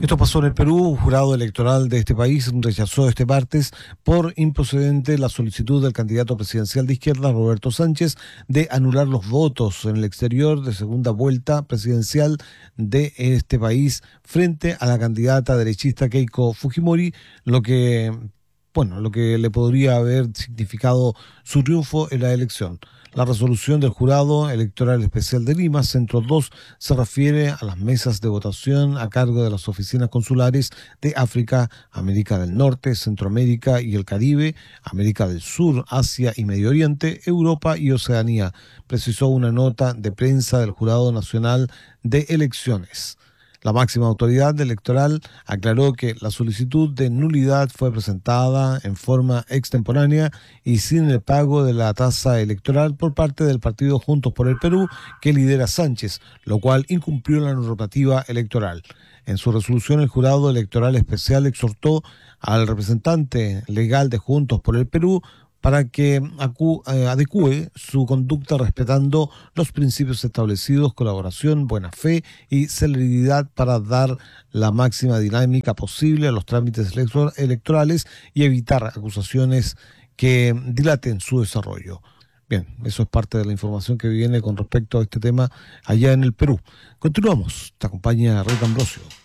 Esto pasó en el Perú. Un jurado electoral de este país rechazó este martes por improcedente la solicitud del candidato presidencial de izquierda, Roberto Sánchez, de anular los votos en el exterior de segunda vuelta presidencial de este país frente a la candidata derechista Keiko Fujimori, lo que le podría haber significado su triunfo en la elección. La resolución del Jurado Electoral Especial de Lima, Centro 2, se refiere a las mesas de votación a cargo de las oficinas consulares de África, América del Norte, Centroamérica y el Caribe, América del Sur, Asia y Medio Oriente, Europa y Oceanía, precisó una nota de prensa del Jurado Nacional de Elecciones. La máxima autoridad electoral aclaró que la solicitud de nulidad fue presentada en forma extemporánea y sin el pago de la tasa electoral por parte del partido Juntos por el Perú, que lidera Sánchez, lo cual incumplió la normativa electoral. En su resolución, el Jurado Electoral Especial exhortó al representante legal de Juntos por el Perú para que adecúe su conducta respetando los principios establecidos: colaboración, buena fe y celeridad, para dar la máxima dinámica posible a los trámites electorales y evitar acusaciones que dilaten su desarrollo. Bien, eso es parte de la información que viene con respecto a este tema allá en el Perú. Continuamos. Te acompaña Red Ambrosio.